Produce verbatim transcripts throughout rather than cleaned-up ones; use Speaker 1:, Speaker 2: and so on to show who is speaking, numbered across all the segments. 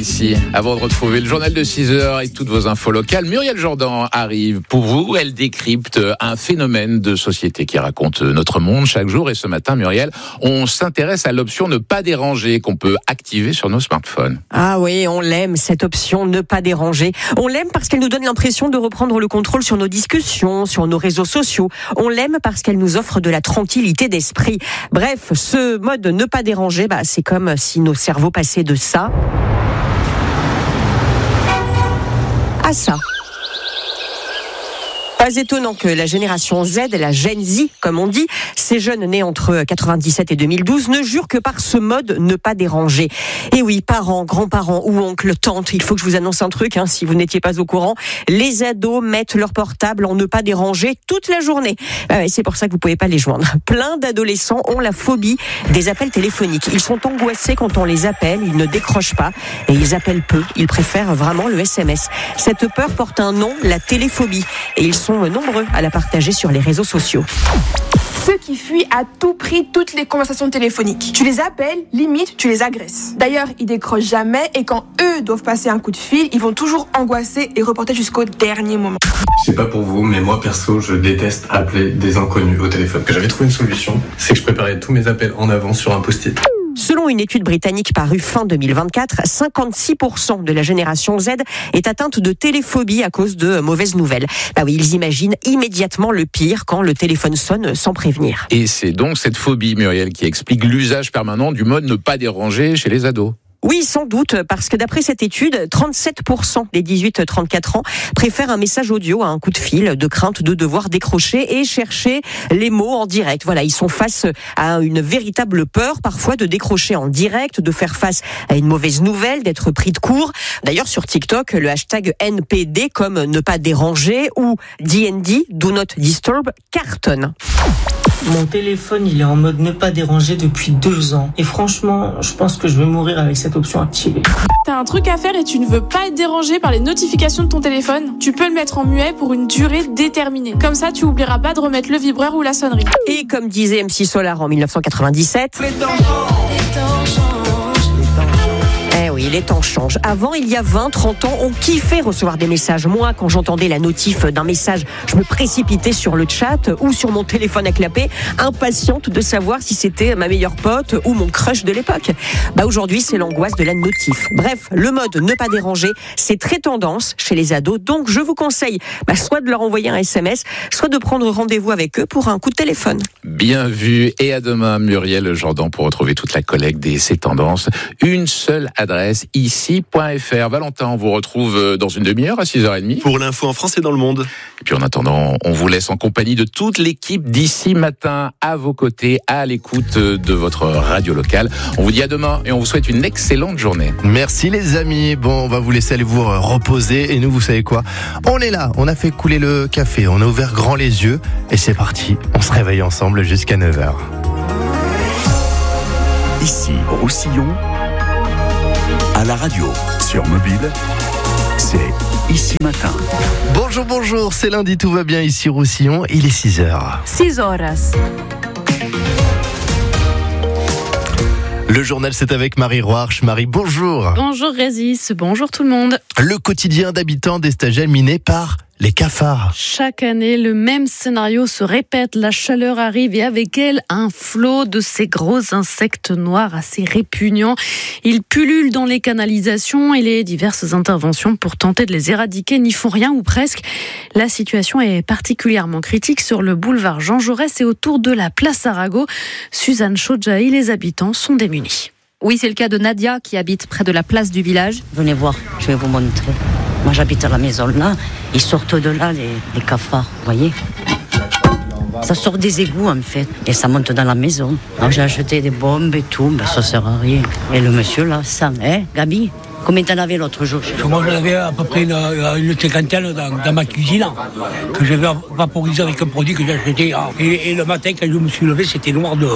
Speaker 1: ici. Avant de retrouver le journal de six heures et toutes vos infos locales, Muriel Jourdan arrive pour vous. Elle décrypte un phénomène de société qui raconte notre monde chaque jour. Et ce matin, Muriel, on s'intéresse à l'option ne pas déranger qu'on peut activer sur nos smartphones.
Speaker 2: Ah oui, on l'aime, cette option ne pas déranger. On l'aime parce qu'elle nous donne l'impression de reprendre le contrôle sur nos discussions, sur nos réseaux sociaux. On l'aime parce qu'elle nous offre de la tranquillité d'esprit. Bref, ce mode ne pas déranger, bah, c'est comme si nos cerveaux passaient de ça à ça. Pas étonnant que la génération Z, la Gen Z, comme on dit, ces jeunes nés entre quatre-vingt-dix-sept et deux mille douze, ne jurent que par ce mode ne pas déranger. Et oui, parents, grands-parents ou oncles, tantes, il faut que je vous annonce un truc, hein, si vous n'étiez pas au courant, les ados mettent leur portable en ne pas déranger toute la journée. Euh, et c'est pour ça que vous pouvez pas les joindre. Plein d'adolescents ont la phobie des appels téléphoniques. Ils sont angoissés quand on les appelle, ils ne décrochent pas et ils appellent peu. Ils préfèrent vraiment le S M S. Cette peur porte un nom, la téléphobie. Et ils sont nombreux à la partager sur les réseaux sociaux.
Speaker 3: Ceux qui fuient à tout prix toutes les conversations téléphoniques. Tu les appelles, limite, tu les agresses. D'ailleurs, ils décrochent jamais et quand eux doivent passer un coup de fil, ils vont toujours angoisser et reporter jusqu'au dernier moment.
Speaker 4: Je sais pas pour vous, mais moi perso, je déteste appeler des inconnus au téléphone. Que j'avais trouvé une solution, c'est que je préparais tous mes appels en avance sur un post-it.
Speaker 2: Selon une étude britannique parue fin deux mille vingt-quatre, cinquante-six pour cent de la génération Z est atteinte de téléphobie à cause de mauvaises nouvelles. Bah oui, ils imaginent immédiatement le pire quand le téléphone sonne sans prévenir.
Speaker 1: Et c'est donc cette phobie, Muriel, qui explique l'usage permanent du mode ne pas déranger chez les ados.
Speaker 2: Oui, sans doute, parce que d'après cette étude, trente-sept pour cent des dix-huit à trente-quatre ans préfèrent un message audio à un coup de fil, de crainte de devoir décrocher et chercher les mots en direct. Voilà, ils sont face à une véritable peur, parfois, de décrocher en direct, de faire face à une mauvaise nouvelle, d'être pris de court. D'ailleurs, sur TikTok, le hashtag N P D, comme ne pas déranger, ou D N D, Do Not Disturb, cartonne.
Speaker 5: Mon téléphone, il est en mode ne pas déranger depuis deux ans. Et franchement, je pense que je vais mourir avec cette option activée.
Speaker 3: T'as un truc à faire et tu ne veux pas être dérangé par les notifications de ton téléphone? Tu peux le mettre en muet pour une durée déterminée. Comme ça, tu oublieras pas de remettre le vibreur ou la sonnerie.
Speaker 2: Et comme disait M C Solar en dix-neuf cent quatre-vingt-dix-sept... Les temps changent. Eh oui, les temps changent. Avant, il y a vingt, trente ans, on kiffait recevoir des messages. Moi, quand j'entendais la notif d'un message, je me précipitais sur le chat ou sur mon téléphone à clapper, impatiente de savoir si c'était ma meilleure pote ou mon crush de l'époque. Bah aujourd'hui, c'est l'angoisse de la notif. Bref, le mode ne pas déranger, c'est très tendance chez les ados. Donc, je vous conseille bah, soit de leur envoyer un S M S, soit de prendre rendez-vous avec eux pour un coup de téléphone.
Speaker 1: Bien vu. Et à demain, Muriel Jourdan, pour retrouver toute la collecte des ces tendances. Une seule adresse, ici point f r. Valentin, on vous retrouve dans une demi-heure à six heures trente.
Speaker 6: Pour l'info en France et dans le monde.
Speaker 1: Et puis en attendant, on vous laisse en compagnie de toute l'équipe d'ici matin, à vos côtés, à l'écoute de votre radio locale. On vous dit à demain et on vous souhaite une excellente journée.
Speaker 6: Merci les amis. Bon, on va vous laisser aller vous reposer. Et nous, vous savez quoi? On est là, on a fait couler le café, on a ouvert grand les yeux. Et c'est parti, on se réveille ensemble jusqu'à neuf heures.
Speaker 7: Ici, Roussillon, à la radio, sur mobile, c'est Ici Matin.
Speaker 6: Bonjour, bonjour, c'est lundi, tout va bien ici Roussillon, il est six heures.
Speaker 8: six horas.
Speaker 6: Le journal, c'est avec Marie Roarch. Marie, bonjour.
Speaker 8: Bonjour Régis, bonjour tout le monde.
Speaker 6: Le quotidien d'habitants des stagiaires miné par les cafards.
Speaker 8: Chaque année, le même scénario se répète. La chaleur arrive et avec elle, un flot de ces gros insectes noirs assez répugnants. Ils pullulent dans les canalisations et les diverses interventions pour tenter de les éradiquer n'y font rien ou presque. La situation est particulièrement critique sur le boulevard Jean Jaurès et autour de la place Arago. Suzanne Chodjaï, les habitants sont démunis.
Speaker 9: Oui, c'est le cas de Nadia qui habite près de la place du village.
Speaker 10: Venez voir, je vais vous montrer. Moi, j'habite à la maison là. Ils sortent de là, les, les cafards, vous voyez. Ça sort des égouts, en fait. Et ça monte dans la maison. Alors, j'ai acheté des bombes et tout, mais ça sert à rien. Et le monsieur, là, ça, hein, Gabi? Combien t'en avais l'autre jour?
Speaker 11: Moi, j'en avais à peu près une, une cinquantaine dans, dans ma cuisine, que j'avais vaporisé avec un produit que j'ai acheté. Et, et le matin, quand je me suis levé, c'était noir dehors.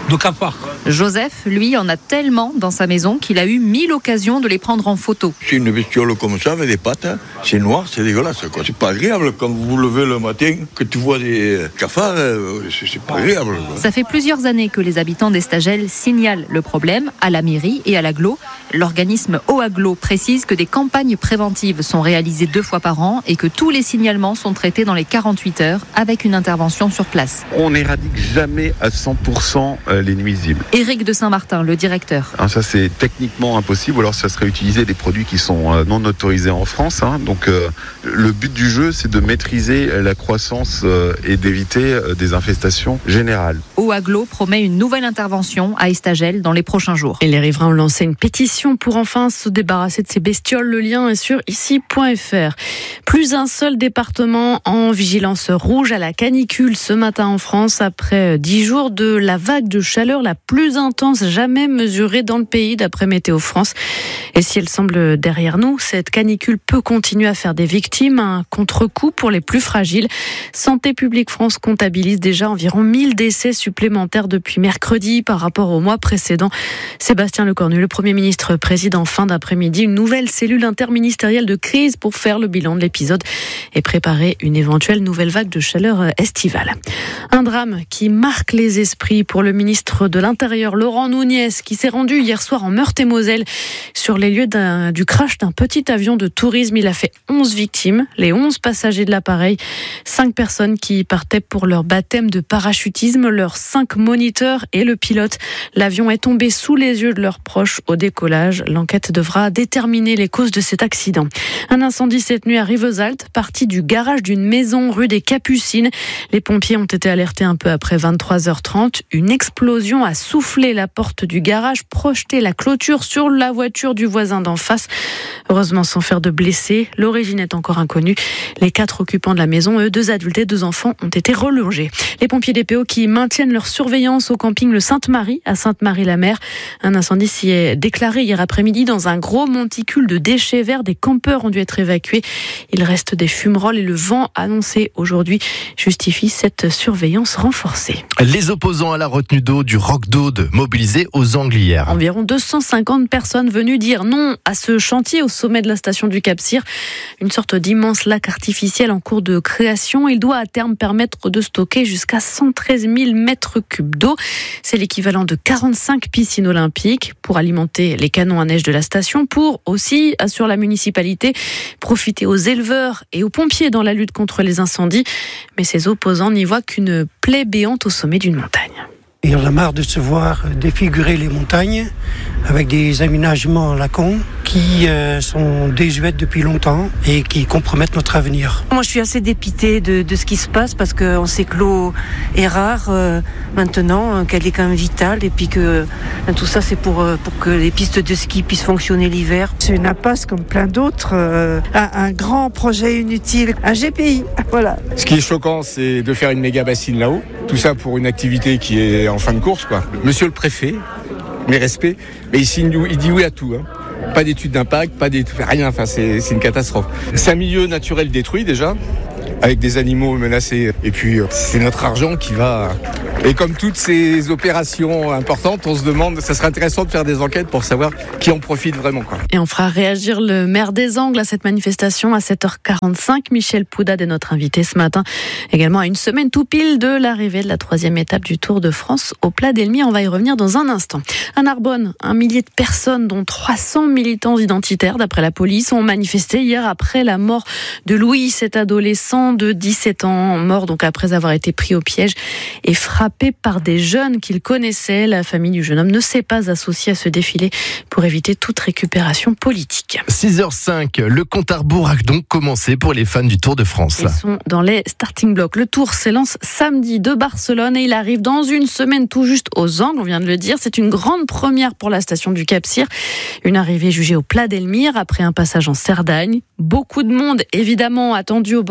Speaker 11: de cafards.
Speaker 9: Joseph, lui, en a tellement dans sa maison qu'il a eu mille occasions de les prendre en photo.
Speaker 12: C'est une bestiole comme ça, avec des pattes, hein. C'est noir, c'est dégueulasse, quoi. C'est pas agréable quand vous vous levez le matin, que tu vois des cafards, c'est, c'est pas agréable, quoi.
Speaker 9: Ça fait plusieurs années que les habitants d'Estagel signalent le problème à la mairie et à l'agglo. L'organisme OAGLO précise que des campagnes préventives sont réalisées deux fois par an et que tous les signalements sont traités dans les quarante-huit heures avec une intervention sur place.
Speaker 13: On n'éradique jamais à cent pour cent les nuisibles.
Speaker 9: Éric de Saint-Martin, le directeur.
Speaker 13: Alors ça, c'est techniquement impossible, ou alors ça serait utiliser des produits qui sont non autorisés en France. Hein. Donc euh, le but du jeu, c'est de maîtriser la croissance euh, et d'éviter euh, des infestations générales.
Speaker 9: OAGLO promet une nouvelle intervention à Estagel dans les prochains jours.
Speaker 8: Et les riverains ont lancé une pétition pour enfin se débarrasser de ces bestioles. Le lien est sur ici point f r. Plus un seul département en vigilance rouge à la canicule ce matin en France, après dix jours de la vague de chaleur la plus intense jamais mesurée dans le pays, d'après Météo France. Et si elle semble derrière nous, cette canicule peut continuer à faire des victimes, un contre-coup pour les plus fragiles. Santé publique France comptabilise déjà environ mille décès supplémentaires depuis mercredi par rapport au mois précédent. Sébastien Lecornu, le Premier ministre, préside en fin d'après-midi une nouvelle cellule interministérielle de crise pour faire le bilan de l'épisode et préparer une éventuelle nouvelle vague de chaleur estivale. Un drame qui marque les esprits pour le ministre de l'Intérieur, Laurent Nunez, qui s'est rendu hier soir en Meurthe-et-Moselle sur les lieux d'un, du crash d'un petit avion de tourisme. Il a fait onze victimes, les onze passagers de l'appareil, cinq personnes qui partaient pour leur baptême de parachutisme, leurs cinq moniteurs et le pilote. L'avion est tombé sous les yeux de leurs proches au décollage. L'enquête devra déterminer les causes de cet accident. Un incendie cette nuit à Rivesaltes, parti du garage d'une maison rue des Capucines. Les pompiers ont été alertés un peu après vingt-trois heures trente. Une explosion a soufflé la porte du garage, projeté la clôture sur la voiture du voisin d'en face. Heureusement sans faire de blessés. L'origine est encore inconnue. Les quatre occupants de la maison, eux, deux adultes et deux enfants, ont été relogés. Les pompiers D P O qui maintiennent leur surveillance au camping Le Sainte-Marie à Sainte-Marie-la-Mer. Un incendie s'y est déclaré hier après-midi dans un gros monticule de déchets verts. Des campeurs ont dû être évacués. Il reste des fumerolles et le vent annoncé aujourd'hui justifie cette surveillance renforcée.
Speaker 6: Les opposants à la retenue d'eau du Roc d'Aude mobilisés aux Angles hier.
Speaker 8: Environ deux cent cinquante personnes venues dire non à ce chantier au sommet de la station du Cap-Cyr. Une sorte d'immense lac artificiel en cours de création. Il doit à terme permettre de stocker jusqu'à cent treize mille mètres cubes d'eau. C'est l'équivalent de quarante-cinq piscines olympiques pour alimenter les canons à neige de la station, pour aussi, assure la municipalité, profiter aux éleveurs et aux pompiers dans la lutte contre les incendies. Mais ces opposants n'y voient qu'une plaie béante au sommet d'une montagne.
Speaker 14: Il y en a marre de se voir défigurer les montagnes avec des aménagements à la con qui euh, sont désuètes depuis longtemps et qui compromettent notre avenir.
Speaker 2: Moi, je suis assez dépitée de, de ce qui se passe parce qu'on sait que l'eau est rare euh, maintenant, euh, qu'elle est quand même vitale et puis que euh, tout ça, c'est pour, euh, pour que les pistes de ski puissent fonctionner l'hiver.
Speaker 15: C'est une impasse comme plein d'autres, euh, un, un grand projet inutile, un G P I, voilà.
Speaker 16: Ce qui est choquant, c'est de faire une méga bassine là-haut, tout ça pour une activité qui est en fin de course, quoi. Monsieur le préfet, mes respects, mais il, signe, il dit oui à tout, hein. Pas d'études d'impact, pas d'études, rien, enfin c'est, c'est une catastrophe. C'est un milieu naturel détruit déjà, avec des animaux menacés, et puis c'est notre argent qui va... Et comme toutes ces opérations importantes, on se demande, ça serait intéressant de faire des enquêtes pour savoir qui en profite vraiment, quoi.
Speaker 8: Et on fera réagir le maire des Angles à cette manifestation à sept heures quarante-cinq. Michel Poudade est notre invité ce matin. Également à une semaine tout pile de l'arrivée de la troisième étape du Tour de France au Plat d'Elmire. On va y revenir dans un instant. À Narbonne, un millier de personnes, dont trois cents militants identitaires, d'après la police, ont manifesté hier après la mort de Louis, cet adolescent de dix-sept ans, mort donc après avoir été pris au piège et frappé par des jeunes qu'il connaissait. La famille du jeune homme ne s'est pas associée à ce défilé pour éviter toute récupération politique.
Speaker 6: six heures cinq, le compte à rebours a donc commencé pour les fans du Tour de France.
Speaker 8: Ils sont dans les starting blocks. Le Tour s'élance samedi de Barcelone et il arrive dans une semaine tout juste aux Angles, on vient de le dire. C'est une grande première pour la station du Cap-Cyr. Une arrivée jugée au Plat d'Elmire après un passage en Cerdagne. Beaucoup de monde évidemment attendu au bord des routes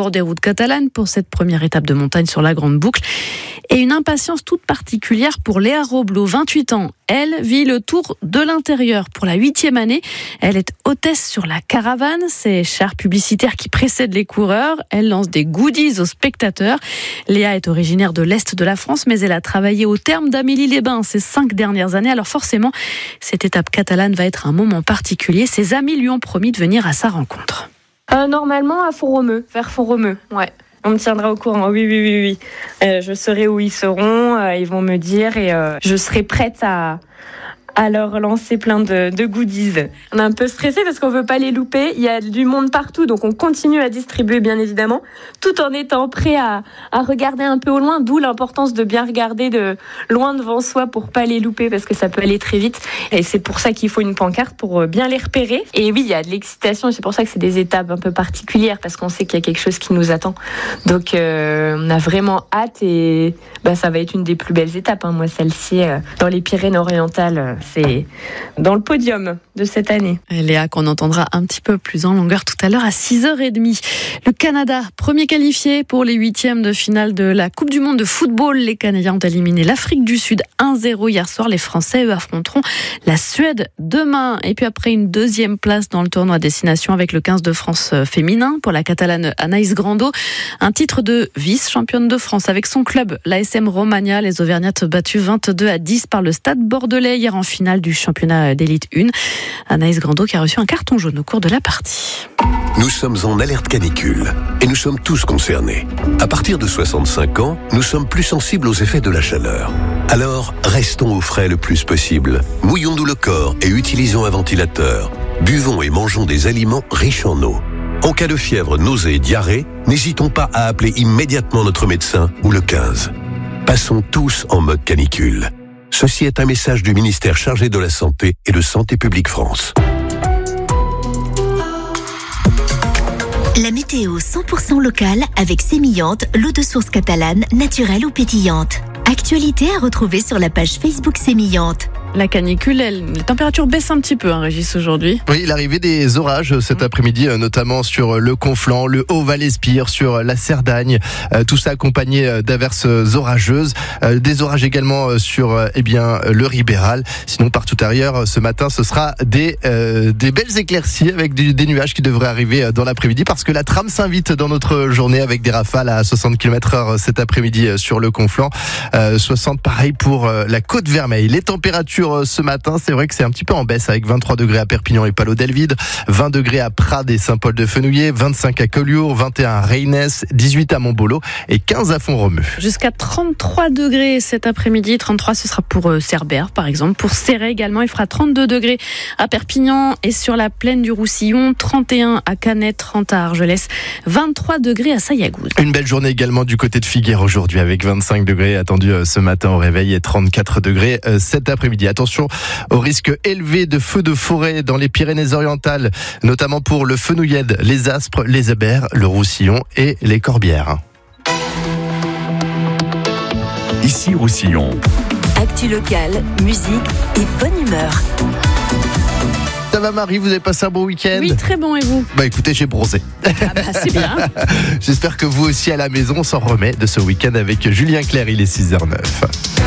Speaker 8: catalane pour cette première étape de montagne sur la Grande Boucle. Et une impatience toute particulière pour Léa Robleau, vingt-huit ans. Elle vit le Tour de l'intérieur pour la huitième année. Elle est hôtesse sur la caravane, ces chars publicitaires qui précèdent les coureurs. Elle lance des goodies aux spectateurs. Léa est originaire de l'Est de la France, mais elle a travaillé au terme d'Amélie-les-Bains ces cinq dernières années. Alors forcément, cette étape catalane va être un moment particulier. Ses amis lui ont promis de venir à sa rencontre.
Speaker 17: Euh, normalement à Font-Romeu, vers Font-Romeu, ouais. On me tiendra au courant, oui, oui, oui, oui. Euh, je saurai où ils seront, euh, ils vont me dire et euh, je serai prête à, à leur lancer plein de, de goodies. On est un peu stressé parce qu'on veut pas les louper. Il y a du monde partout, donc on continue à distribuer, bien évidemment, tout en étant prêt à, à regarder un peu au loin, d'où l'importance de bien regarder de loin devant soi pour pas les louper parce que ça peut aller très vite. Et c'est pour ça qu'il faut une pancarte pour bien les repérer. Et oui, il y a de l'excitation, c'est pour ça que c'est des étapes un peu particulières parce qu'on sait qu'il y a quelque chose qui nous attend. Donc euh, on a vraiment hâte et bah, ça va être une des plus belles étapes. Hein. Moi, celle-ci, euh, dans les Pyrénées-Orientales, c'est dans le podium de cette année.
Speaker 8: Et Léa, qu'on entendra un petit peu plus en longueur tout à l'heure à six heures trente. Le Canada, premier qualifié pour les huitièmes de finale de la Coupe du Monde de football. Les Canadiens ont éliminé l'Afrique du Sud un zéro hier soir. Les Français, eux, affronteront la Suède demain. Et puis après une deuxième place dans le tournoi à destination avec le quinze de France féminin pour la Catalane Anaïs Grando. Un titre de vice-championne de France avec son club, l'A S M Romagna. Les Auvergnates battues vingt-deux à dix par le Stade Bordelais hier en finale du championnat d'élite un. Anaïs Grando qui a reçu un carton jaune au cours de la partie.
Speaker 18: Nous sommes en alerte canicule et nous sommes tous concernés. À partir de soixante-cinq ans, nous sommes plus sensibles aux effets de la chaleur. Alors, restons au frais le plus possible. Mouillons-nous le corps et utilisons un ventilateur. Buvons et mangeons des aliments riches en eau. En cas de fièvre, nausée et diarrhée, n'hésitons pas à appeler immédiatement notre médecin ou le quinze. Passons tous en mode canicule. Ceci est un message du ministère chargé de la Santé et de Santé publique France.
Speaker 19: La météo cent pour cent locale avec Sémillante, l'eau de source catalane, naturelle ou pétillante. Actualité à retrouver sur la page Facebook Sémillante.
Speaker 8: La canicule, elle, les températures baissent un petit peu, hein, Régis, aujourd'hui.
Speaker 6: Oui, l'arrivée des orages cet après-midi, notamment sur le Conflent, le Haut-Val-Espire, sur la Cerdagne, euh, tout ça accompagné d'averses orageuses, euh, des orages également sur euh, eh bien le Ribéral. Sinon, partout ailleurs, ce matin, ce sera des euh, des belles éclaircies avec du, des nuages qui devraient arriver dans l'après-midi parce que la trame s'invite dans notre journée avec des rafales à soixante kilomètres heure cet après-midi sur le Conflent, euh, soixante pareil pour euh, la Côte-Vermeille. Les températures ce matin, c'est vrai que c'est un petit peu en baisse avec vingt-trois degrés à Perpignan et Palau-Delvide, vingt degrés à Prades et Saint-Paul-de-Fenouillet, vingt-cinq à Collioure, vingt et un à Reynès, dix-huit à Montbolo et quinze à Font-Romeu.
Speaker 8: Jusqu'à trente-trois degrés cet après-midi, trente-trois ce sera pour Cerbère par exemple, pour Céret également, il fera trente-deux degrés à Perpignan et sur la plaine du Roussillon, trente et un à Canet, trente à Argelès, vingt-trois degrés à Sayagouz.
Speaker 6: Une belle journée également du côté de Figueres aujourd'hui avec vingt-cinq degrés attendus ce matin au réveil et trente-quatre degrés cet après-midi. Attention au risque élevé de feux de forêt dans les Pyrénées-Orientales, notamment pour le Fenouillède, les Aspres, les Hébert, le Roussillon et les Corbières.
Speaker 7: Ici Roussillon.
Speaker 19: Actu locale, musique et bonne humeur.
Speaker 6: Ça va Marie, vous avez passé un bon week-end?
Speaker 8: Oui, très bon, et vous?
Speaker 6: Bah écoutez, j'ai bronzé.
Speaker 8: Ah bah c'est bien.
Speaker 6: J'espère que vous aussi à la maison, on s'en remet de ce week-end avec Julien Clerc, il est six heures zéro neuf.